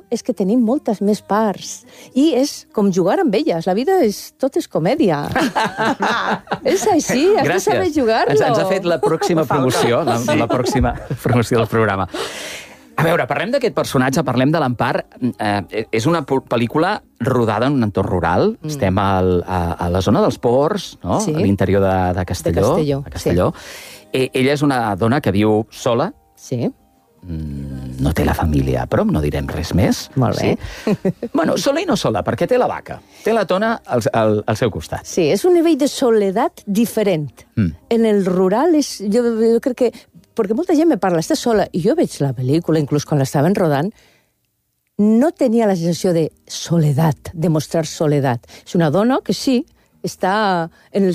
és que tenim moltes més parts. I és com jugar amb elles. La vida tot és comèdia. És així, has de saber jugar-lo. Ens ha fet la pròxima promoció, la pròxima promoció del programa. A veure, parlem d'aquest personatge, parlem de l'Empar. És una pel·lícula rodada en un entorn rural. Estem a la zona dels ports, no? Sí. A l'interior de Castelló. De Castelló. Ella és una dona que viu sola. Sí. No té la família a prop, no direm res més. Molt bé. Sí? Bueno, sola i no sola, perquè té la vaca. Té la tona al seu costat. Sí, és un nivell de soledat diferent. En el rural jo crec que... Perquè molta gent me parla, està sola, i jo veig la pel·lícula, inclús quan l'estaven rodant, no tenia la sensació de soledat, de mostrar soledat. És una dona que sí, està en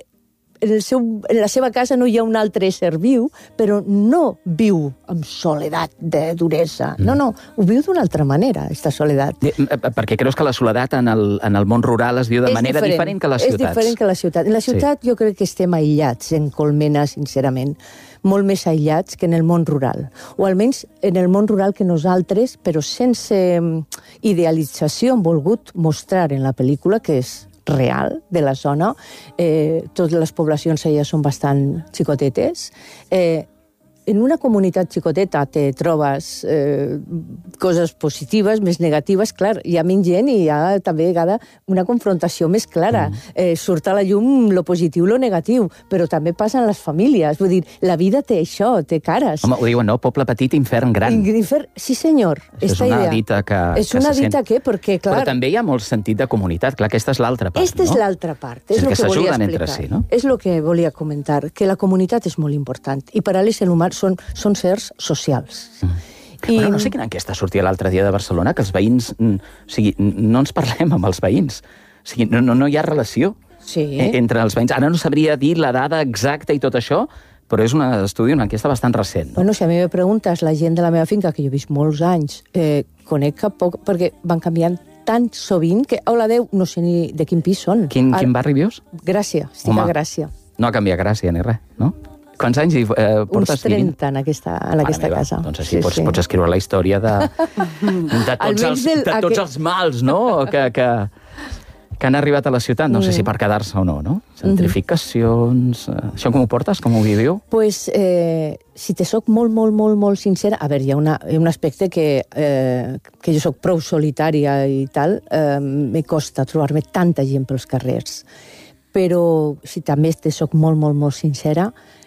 la seva casa no hi ha un altre ésser viu, però no viu amb soledat de duresa. No, ho viu d'una altra manera, aquesta soledat. Per què creus que la soledat en el món rural es viu de manera diferent que a les ciutats? És diferent que a la ciutat. En la ciutat jo crec que estem aïllats, en Colmena, sincerament, molt més aïllats que en el món rural. O almenys en el món rural que nosaltres, però sense idealització, hem volgut mostrar en la pel·lícula que és real de la zona. Totes les poblacions allà són bastant xicotetes. En una comunitat xicoteta te trobes coses positives, més negatives, clar, hi ha menys gent i hi ha també a vegades una confrontació més clara. Surt a la llum lo positiu, lo negatiu, però també passa en les famílies. Vull dir, la vida té això, té cares. Home, ho diuen, no? Poble petit, infern gran. Sí, senyor. És una dita que és una dita que, perquè, clar... Però també hi ha molt sentit de comunitat. Clar, aquesta és l'altra part, no? Aquesta és l'altra part. És el que volia explicar. És el que volia comentar, que la comunitat és molt important. I per a l'ésser humà són sers socials. Bueno, no sé quina enquesta sortia l'altre dia de Barcelona, que els veïns... O sigui, no ens parlem amb els veïns. O sigui, no hi ha relació entre els veïns. Ara no sabria dir la dada exacta i tot això, però és un estudi, una enquesta bastant recent. Bueno, si a mi me preguntes, la gent de la meva finca, que jo he vist molts anys, conec poc, perquè van canviant tan sovint que, hola, Déu, no sé ni de quin pis són. Quin barri vius? Gràcia, estic a Gràcia. No ha canviat Gràcia ni res, no? Quants anys hi portes? Uns 30 en aquesta casa. Doncs així pots escriure la història de tots els mals, no?, que han arribat a la ciutat. No sé si per quedar-se o no, no? Gentrificacions... Això com ho portes? Com ho viviu? Pues, si te soc molt sincera... A veure, hi ha un aspecte que jo soc prou solitària i tal, me costa trobar-me tanta gent pels carrers. Però, si també te soc molt sincera,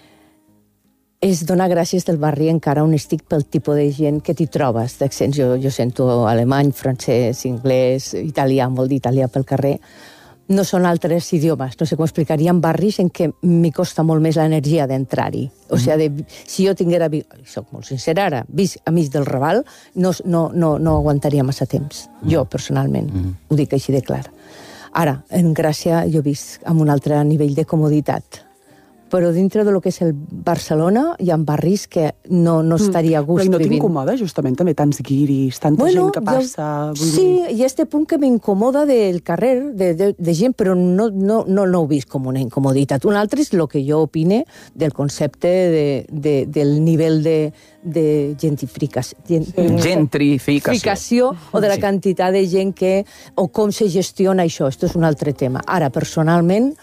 és donar gràcies del barri encara on estic pel tipus de gent que t'hi trobes. D'accents, jo sento alemany, francès, anglès, italià, molt d'italià pel carrer. No són altres idiomes, no sé com explicar. Hi ha barris en què m'hi costa molt més l'energia d'entrar-hi. O sigui, si jo tinguera... Soc molt sincera ara, vist amics del Raval, no aguantaria massa temps. Jo, personalment. Ho dic així de clar. Ara, en Gràcia, jo he vist amb un altre nivell de comoditat. Però dintre del que és el Barcelona hi ha barris que no estaria a gust vivint. Però no t'incomoda, justament, també tants guiris, tanta gent que passa... Sí, hi ha este punt que m'incomoda del carrer, de gent, però no ho vist com una incomoditat. Un altre és el que jo opine del concepte del nivell de gentrificació. O de la quantitat de gent que... O com se gestiona això. Això és un altre tema. Ara, personalment...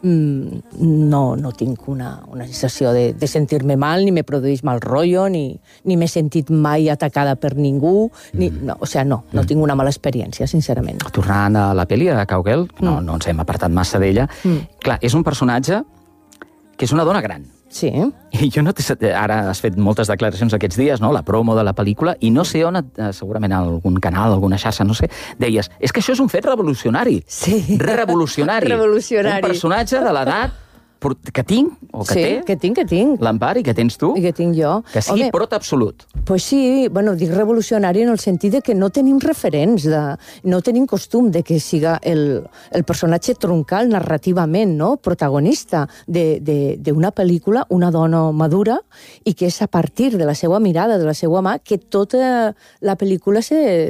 no tinc una sensació de sentir-me mal, ni me produeix mal rotllo, ni m'he sentit mai atacada per ningú, no tinc una mala experiència, sincerament. Tornant a la pel·li de Cowgirl, no ens hem apartat massa d'ella, clar, és un personatge que és una dona gran. Sí. I jo no ara has fet moltes declaracions aquests dies, no?, la promo de la pel·lícula, i no sé on, segurament a algun canal, alguna xarxa, no sé, deies, és que això és un fet revolucionari. Sí. Revolucionari. Un personatge de l'edat que tinc, o que té... Sí, que tinc. L'Empar, i que tens tu. I que tinc jo. Que sigui prot absolut. Pues sí, bueno, dic revolucionari en el sentit de que no tenim referents, no tenim costum de que siga el personatge troncal narrativament, no?, protagonista d'una pel·lícula, una dona madura, i que és a partir de la seva mirada, de la seva mà, que tota la pel·lícula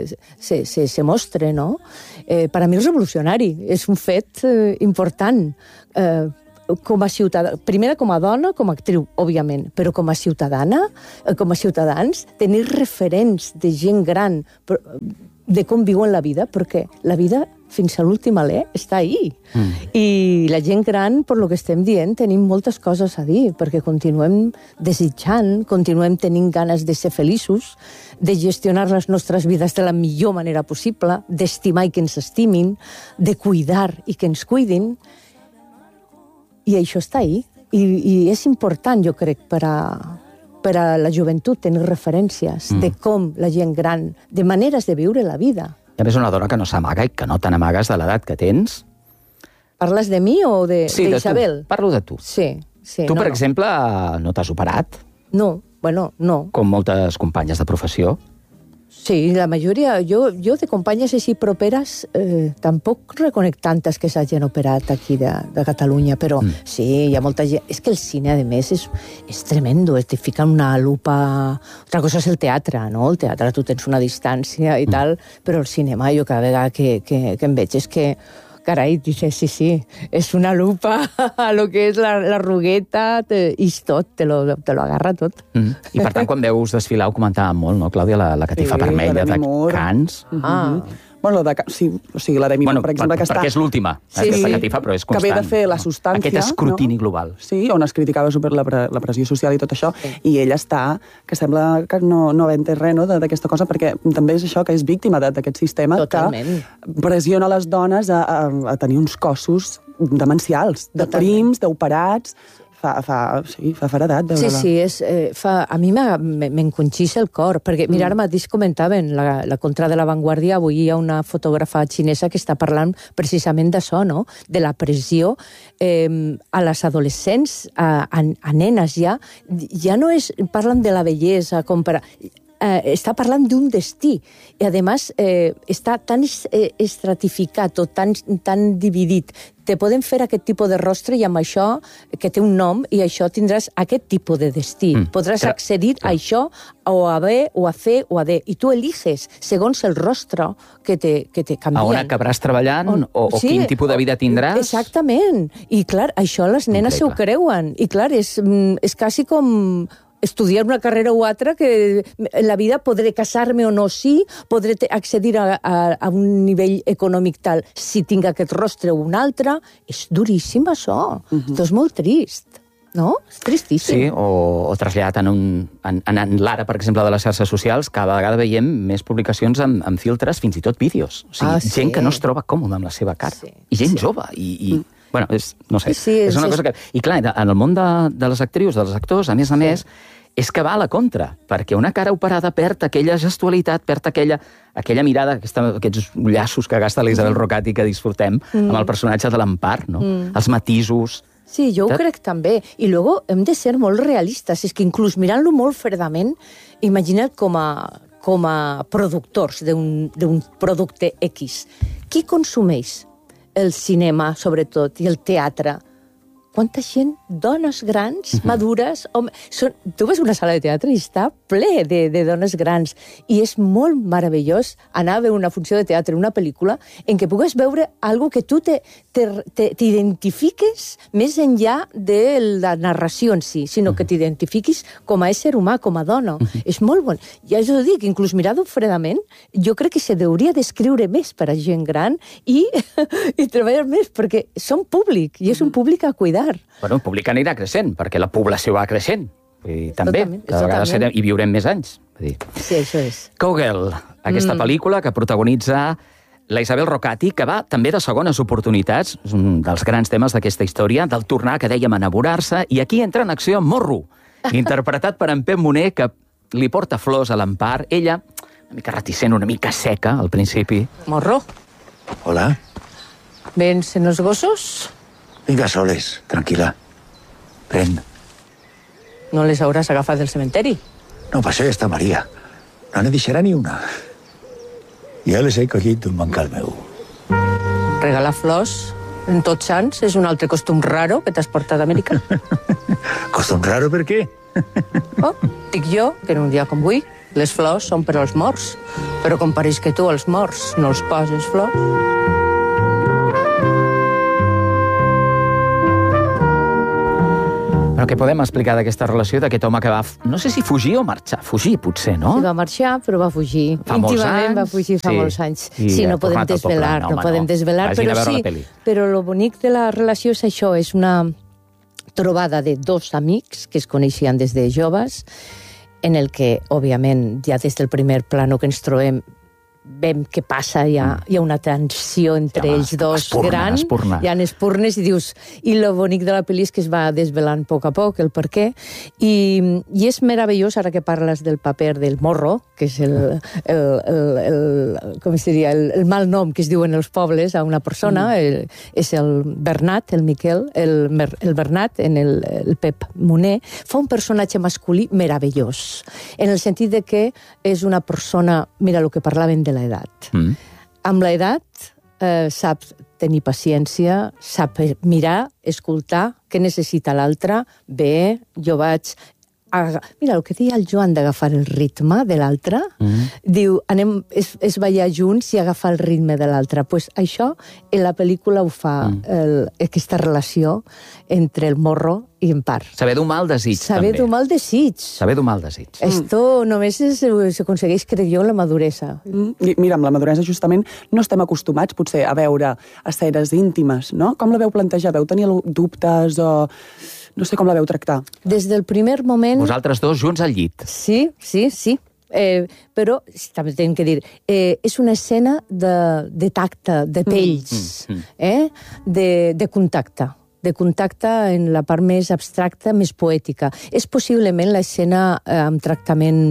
se mostra, no? Per a mi és revolucionari, és un fet important. com a ciutadana, primera com a dona, com a actriu, òbviament, però com a ciutadana, com a ciutadans, tenir referents de gent gran, de com viuen la vida, perquè la vida fins a l'últim alè està ahí. I la gent gran, per lo que estem dient, tenim moltes coses a dir, perquè continuem desitjant, continuem tenint ganes de ser feliços, de gestionar les nostres vides de la millor manera possible, d'estimar i que ens estimin, de cuidar i que ens cuidin, i això està ahí. I és important, jo crec, per a la joventut tenir referències de com la gent gran, de maneres de viure la vida. I a més, una dona que no s'amaga i que no te n'amagues de l'edat que tens. Parles de mi o d'Isabel? Sí, parlo de tu. Sí. Tu, per exemple, no t'has operat? No, no. Com moltes companyes de professió? Sí, la majoria. Jo de companyes així properes tampoc reconec tantes que s'hagin operat aquí de Catalunya, però sí, hi ha molta gent. És que el cine, a més, és tremendo. Te fiquen una lupa... Altra cosa és el teatre, no? El teatre tu tens una distància i tal, però el cinema jo cada vegada que em veig és que carai, dices, sí, és una lupa a lo que és la rugueta, i tot, te lo agarra tot. I per tant, quan veus desfilar, ho comentàvem molt, no, Clàudia, la catifa vermella de Cans? Bueno, sí, o sigui, la Demi Moore, per exemple, que està... Perquè és l'última, aquesta catifa, però és constant. Que ve de fer La substància. Aquest escrutini global. Sí, on es criticava super la pressió social i tot això, i ella està, que sembla que no ha entès res, no, d'aquesta cosa, perquè també és això, que és víctima d'aquest sistema que pressiona les dones a tenir uns cossos demencials, de prims, d'operats... Fa feredat. Sí, a mi m'enconxissa el cor, perquè, mira, ara mateix comentaven la contra de l'avantguàrdia, avui hi ha una fotògrafa xinesa que està parlant precisament d'això, no?, de la pressió a les adolescents, a nenes ja no és... Parlen de la bellesa, està parlant d'un destí, i a més està tan estratificat o tan dividit. Te poden fer aquest tipus de rostre i amb això, que té un nom, i això tindràs aquest tipus de destí. Podràs accedir a això, o a B, o a C, o a D, i tu eliges, segons el rostre que te canvien. A on acabaràs treballant, o quin tipus de vida tindràs. Exactament. I, clar, això les nenes s'ho creuen. I, clar, és quasi com... estudiar una carrera o altra, que en la vida podré casar-me o no, sí, podré accedir a un nivell econòmic tal, si tinc aquest rostre o un altre. És duríssim, això. És molt trist. No? És tristíssim. Sí, o traslladat en l'ara, per exemple, de les xarxes socials, cada vegada veiem més publicacions amb filtres, fins i tot vídeos. O sigui, gent que no es troba còmoda amb la seva cara. I gent jove. Bueno, no sé, és una cosa que... I clar, en el món de les actrius, dels actors, a més, és que va a la contra, perquè una cara operada perd aquella gestualitat, perd aquella mirada, aquests llaços que gasta l'Isabel Rocati que disfrutem amb el personatge de l'Empar, no? Els matisos... Sí, jo ho crec també. I luego hem de ser molt realistes. És que inclús mirant-lo molt fredament, imagina't com a productors d'un producte X. Qui consumeix el cinema, sobretot, i el teatre? Quanta gent, dones grans, madures... Tu vas a una sala de teatre i està ple de dones grans. I és molt meravellós anar a veure una funció de teatre, una pel·lícula, en què pugues veure algo que tu t'identifiques més enllà de la narració en si, sinó que t'identifiquis com a ésser humà, com a dona. És molt bon. Ja us ho dic, inclús mirat-ho fredament, jo crec que se hauria d'escriure més per a gent gran i treballar més, perquè són públic, i és un públic a cuidar. Bueno, el públic anirà creixent, perquè la població va creixent. I també, cada vegada hi viurem més anys. Sí, això és. Cowgirl, aquesta pel·lícula que protagonitza la Isabel Rocati, que va també de segones oportunitats, és un dels grans temes d'aquesta història, del tornar, que dèiem, a enamorar-se, i aquí entra en acció Morro, interpretat per en Pep Moner, que li porta flors a l'Empar. Ella, una mica reticent, una mica seca, al principi. Morro. Hola. Vens en els gossos? Vinga, soles, tranquil·la. Ven. No les hauràs agafat del cementeri? No passa, està Maria. No ne deixarà ni una. Ja les he collit d'un bancal meu. Regalar flors en Tots Sants és un altre costum raro que t'has portat d'Amèrica. Costum raro per què? Dic jo que en un dia com avui les flors són per als morts, però com pareix que tu als morts no els poses flors... Però què podem explicar d'aquesta relació d'aquest home que va, no sé si fugir o marxar? Fugir, potser, no? Sí, va marxar, però va fugir. Fa molts anys. Va fugir fa molts anys. Sí, no podem desvelar, però sí. Però el bonic de la relació és això, és una trobada de dos amics que es coneixien des de joves, en el que, òbviament, ja des del primer plano que ens trobem, veiem què passa, hi ha una tensió entre ells dos gran, hi ha espurnes i dius... I el bonic de la pel·li és que es va desvelant a poc a poc el per què, i és meravellós, ara que parles del paper del morro, que és com es diria, el mal nom que es diuen els pobles a una persona, és el Bernat, el Miquel, el Bernat, en el Pep Moner, fa un personatge masculí meravellós, en el sentit de que és una persona, mira el que parlaven de l'edat. Amb l'edat sap tenir paciència, sap mirar, escoltar, què necessita l'altre. Bé, jo vaig... Mira, el que deia el Joan d'agafar el ritme de l'altre, diu, anem es ballar junts i agafar el ritme de l'altre. Pues això, en la pel·lícula ho fa, aquesta relació entre el morro i en part. Saber domar el desig, també. Saber domar el desig. Saber domar el desig. Esto només s'aconsegueix, crec jo, la maduresa. Mira, amb la maduresa, justament, no estem acostumats, potser, a veure escenes íntimes, no? Com la veu plantejar? Veu tenir dubtes o... No sé com la veu tractar. Des del primer moment... Vosaltres dos junts al llit. Sí. Però, també tenim que dir, és una escena de tacte, de pells, de contacte. De contacte en la part més abstracta, més poètica. És possiblement l'escena amb tractament...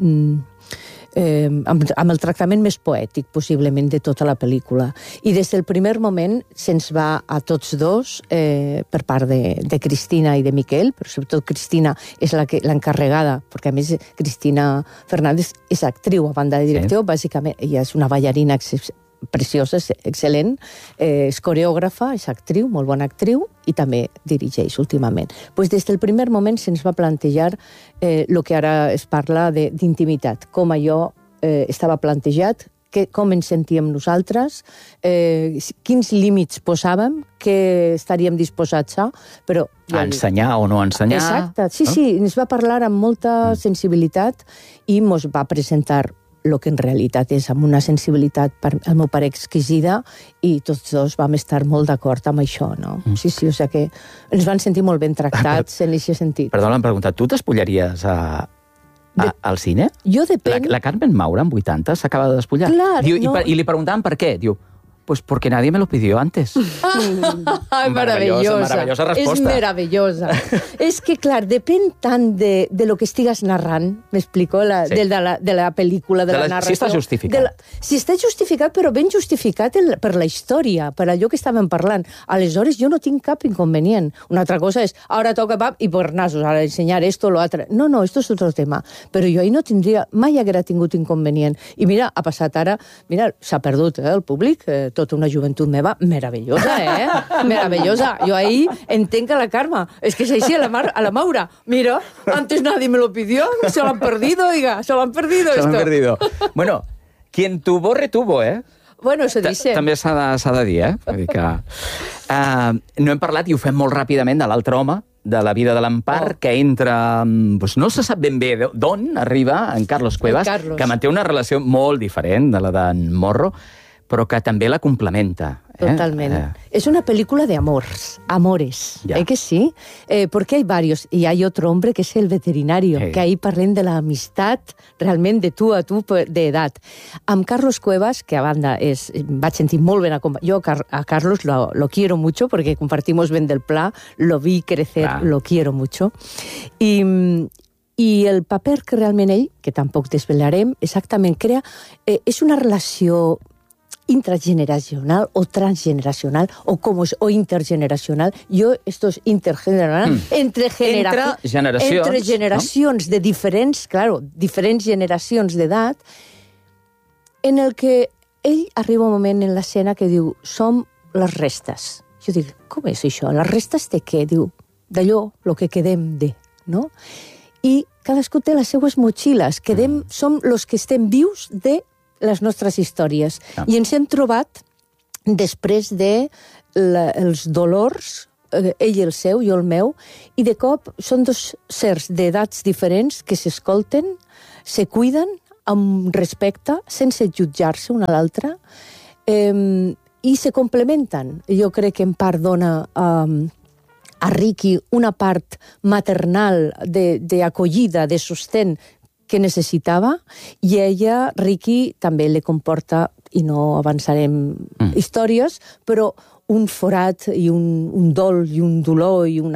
amb el tractament més poètic, possiblement, de tota la pel·lícula. I des del primer moment se'ns va a tots dos, per part de Cristina i de Miquel, però sobretot Cristina és l'encarregada, perquè a més Cristina Fernández és actriu a banda de director, bàsicament, ella és una ballarina preciosa, excel·lent, és coreògrafa, és actriu, molt bona actriu, i també dirigeix últimament. Pues des del primer moment se'ns va plantejar el que ara es parla d'intimitat, com allò estava plantejat, com ens sentíem nosaltres, quins límits posàvem, què estaríem disposats a, però... A ensenyar o no ensenyar. Exacte, sí, ens va parlar amb molta sensibilitat i ens va presentar el que en realitat és amb una sensibilitat, al meu pare, exquisida, i tots dos vam estar molt d'acord amb això, no? Sí, o sigui que ens van sentir molt ben tractats en aquest sentit. Perdó, l'han preguntat, tu t'espollaries al cine? Jo depèn... La Carmen Maura, amb 80, s'acaba de despullar. Clar, I li preguntaven per què. Diu, pues porque nadie me lo pidió antes. Maravillosa resposta. És meravellosa. És que, clar, depèn tant de lo que estigues narrant, m'explico, de la pel·lícula, de la narració. Si està justificat. Si està justificat, però ben justificat per la història, per allò que estàvem parlant. Aleshores, jo no tinc cap inconvenient. Una altra cosa és, ara toca pap i per nasos, ara ensenyar esto, lo altre. No, esto és otro tema. Però jo ahir no tindria, mai haguera tingut inconvenient. I mira, ha passat ara, mira, s'ha perdut el públic, tota una joventut meva meravellosa, meravellosa. Jo ahí entenc a la Carme. És que és així, a la Maura. Mira, antes nadie me lo pidió, se lo han perdido, oiga, se lo han perdido. Se lo han perdido. Bueno, quien tuvo, retuvo, Bueno, eso dice. També s'ha de dir, Vull dir que... no hem parlat, i ho fem molt ràpidament, de l'altre home, de la vida de l'Empar, que entra... no se sap ben bé d'on arriba en Carlos Cuevas, que manté una relació molt diferent de la d'en Morro, però que també la complementa. Totalment. Es una película de amores, que sí? Porque hay varios, y hay otro hombre que es el veterinario, que ahí parlen de la amistad realment de tu a tu d'edat. Amb Carlos Cuevas, que a banda vaig sentir molt ben acompanyat. Jo a Carlos lo quiero mucho, porque compartimos ben del pla, lo vi crecer, lo quiero mucho. I el paper que realment ell, que tampoc desvelarem, exactament crea, és una relació intrageneracional o transgeneracional o intergeneracional. Esto es intergeneracional. Entre generacions de diferents generacions d'edat, en el que ell arriba un moment en l'escena que diu, som les restes. Jo dic, com és això? Les restes de què? Diu, d'allò, el que quedem de, no? I cadascú té les seues motxilles. Som els que estem vius de les nostres històries. I ens hem trobat després dels dolors ell el seu, jo el meu, i de cop són dos sers d'edats diferents que s'escolten, se cuiden amb respecte, sense jutjar-se una a l'altra, i se complementen. Jo crec que en part dona a Ricky una part maternal d'acollida, de sostén que necessitava, i ella, Ricky, també li comporta, i no avançarem històries, però un forat i un dol i un dolor i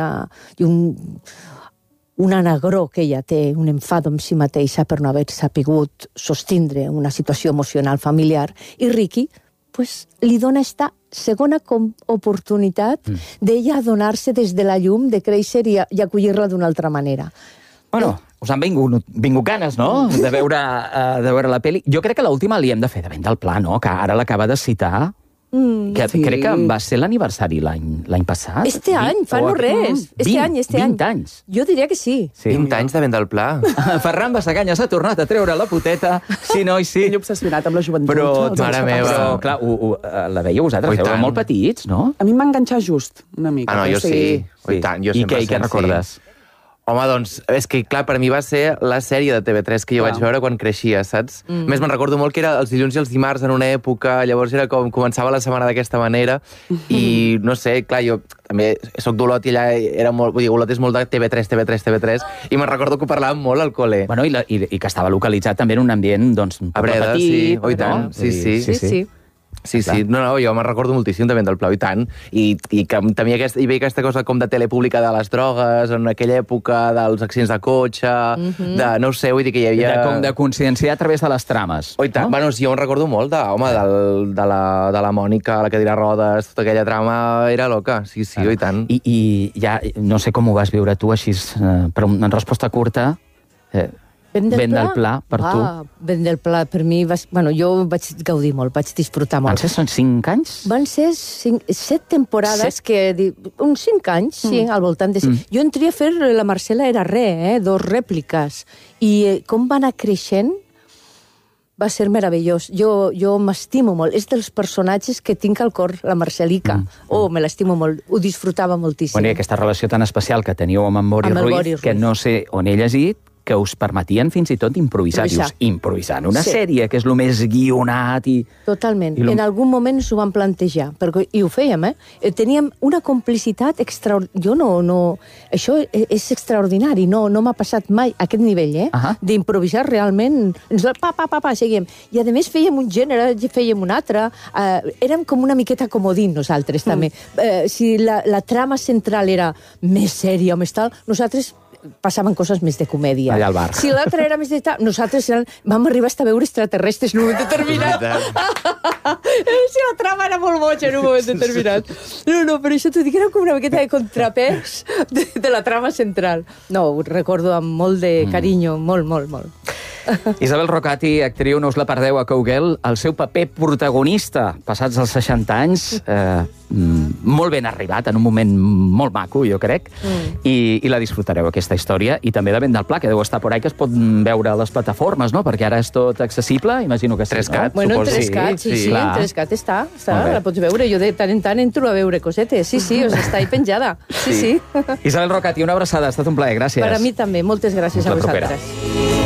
una negror que ella té, un enfado amb si mateixa per no haver sapigut sostindre una situació emocional familiar, i Ricky pues, li dona esta segona oportunitat d'ella adonar-se des de la llum, de créixer i acollir-la d'una altra manera. Bueno, us han vingut ganes, no?, de veure la pel·li. Jo crec que l'última li hem de fer de venda al pla, no?, que ara l'acaba de citar, que crec que va ser l'aniversari l'any passat. Este any, fa no res. Este any. 20 anys. Jo diria que sí. 20 anys de venda al pla. Ferran Bassaganya s'ha tornat a treure la poteta, sí, noi, sí. Ell obsessionat amb la joventut. Però, mare meva. però clar, la veieu vosaltres, éreu molt petits, no? A mi m'ha enganxat just, una mica. Ah, no, jo sí. I tant, jo sempre. I què recordes? Home, doncs, és que, clar, per mi va ser la sèrie de TV3 que jo vaig veure quan creixia, saps? Més me'n recordo molt que era els dilluns i els dimarts en una època, llavors era com començava la setmana d'aquesta manera, i no sé, clar, jo també soc d'Olot i allà era molt, vull dir, Olot és molt de TV3, i me'n recordo que ho parlàvem molt al col·le. Bueno, i que estava localitzat també en un ambient, doncs, a Breda, sí, oi tant, sí. Sí, no, jo me'n recordo moltíssim de Venda al Pla, i tant, i que també hi veia aquesta cosa com de tele pública de les drogues, en aquella època dels accidents de cotxe, de, no ho sé, vull dir que hi havia... De conscienciar a través de les trames. Oh, i tant, bueno, sí, jo en recordo molt de la Mònica, la cadira rodes, tota aquella trama era loca, sí, oi tant. I ja, no sé com ho vas viure tu, així, però en resposta curta... Vent del Pla, per tu. Vent del Pla, per mi, jo vaig gaudir molt, vaig disfrutar molt. Van ser 5 anys? Van ser 7 temporades, uns 5 anys, sí, al voltant de... Jo entria a fer, la Marcela era 2 rèpliques, i com va anar creixent, va ser meravellós. Jo m'estimo molt. És dels personatges que tinc al cor, la Marcelica. Me l'estimo molt. Ho disfrutava moltíssim. Bueno, i aquesta relació tan especial que teníeu amb en Bori Ruiz, que no sé on he llegit, que us permetien fins i tot improvisar. Dius, improvisar en una sèrie, que és el més guionat i... Totalment. En algun moment s'ho vam plantejar, i ho fèiem, Teníem una complicitat extraordinària. Jo no... Això és extraordinari, no m'ha passat mai a aquest nivell, d'improvisar realment. Ens va, seguíem. I a més fèiem un gènere, fèiem un altre. Érem com una miqueta comodín, nosaltres, també. Si la trama central era més sèria o més tal, nosaltres passaven coses més de comèdia. Allà al bar. Si l'altre era més de... Nosaltres vam arribar a veure extraterrestres en un moment determinat. Si la trama era molt boja en un moment determinat. No, però això t'ho dic, era com una miqueta de contrapès de la trama central. No, ho recordo amb molt de carinyo, molt. Isabel Rocati, actriu, no us la perdeu a Cowgirl, el seu paper protagonista, passats els 60 anys, molt ben arribat, en un moment molt maco, jo crec, i la disfrutareu, aquesta història, i també de Vent del Pla, que deu estar por ahí, que es pot veure a les plataformes, no?, perquè ara és tot accessible, imagino que sí. 3CAT, bueno, en 3CAT, sí, en 3CAT està, la pots veure, jo de tant en tant entro a veure cosetes, sí, està ahí penjada, sí. Isabel Rocati, una abraçada, ha estat un plaer, gràcies. Per a mi també, moltes gràcies a vosaltres.